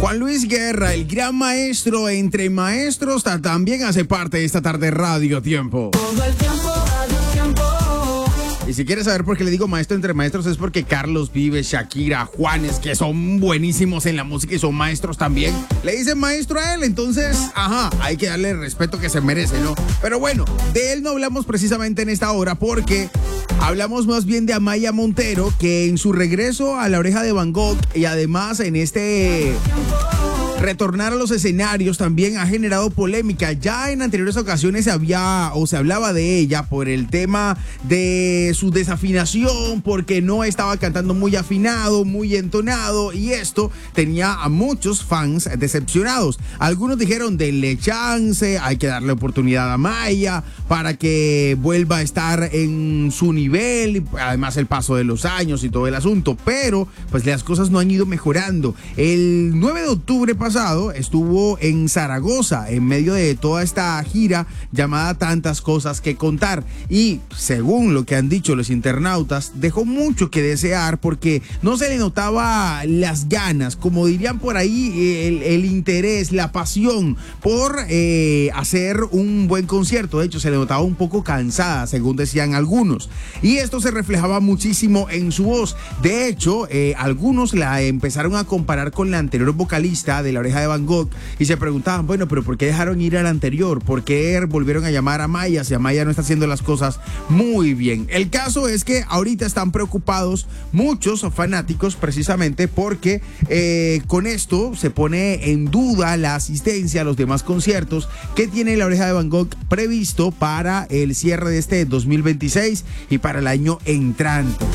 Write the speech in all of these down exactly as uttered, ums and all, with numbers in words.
Juan Luis Guerra, el gran maestro entre maestros, también hace parte de esta tarde Radio Tiempo. Todo el tiempo, Radio Tiempo. Y si quieres saber por qué le digo maestro entre maestros, es porque Carlos Vives, Shakira, Juanes, que son buenísimos en la música y son maestros también, le dicen maestro a él. Entonces, ajá, hay que darle el respeto que se merece, ¿no? Pero bueno, de él no hablamos precisamente en esta hora porque hablamos más bien de Amaya Montero, que en su regreso a La Oreja de Van Gogh y además en este retornar a los escenarios también ha generado polémica. Ya en anteriores ocasiones se había o se hablaba de ella por el tema de su desafinación, porque no estaba cantando muy afinado, muy entonado, y esto tenía a muchos fans decepcionados. Algunos dijeron denle chance, hay que darle oportunidad a Maya para que vuelva a estar en su nivel, además el paso de los años y todo el asunto, pero pues las cosas no han ido mejorando. El nueve de octubre pasado estuvo en Zaragoza en medio de toda esta gira llamada Tantas Cosas que Contar, y según lo que han dicho los internautas, dejó mucho que desear porque no se le notaba las ganas, como dirían por ahí, el, el interés, la pasión por eh, hacer un buen concierto. De hecho, se le notaba un poco cansada, según decían algunos, y esto se reflejaba muchísimo en su voz. De hecho, eh, algunos la empezaron a comparar con la anterior vocalista de La Oreja de Van Gogh y se preguntaban, bueno, pero ¿por qué dejaron ir al anterior? ¿Por qué volvieron a llamar a Maya si Maya no está haciendo las cosas muy bien? El caso es que ahorita están preocupados muchos fanáticos precisamente porque eh, con esto se pone en duda la asistencia a los demás conciertos que tiene La Oreja de Van Gogh previsto para el cierre de este dos mil veintiséis y para el año entrante.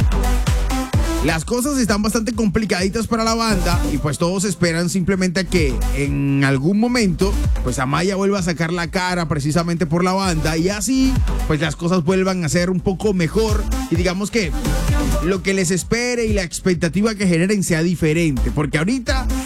Las cosas están bastante complicaditas para la banda y pues todos esperan simplemente que en algún momento pues Amaya vuelva a sacar la cara precisamente por la banda y así pues las cosas vuelvan a ser un poco mejor y digamos que lo que les espere y la expectativa que generen sea diferente, porque ahorita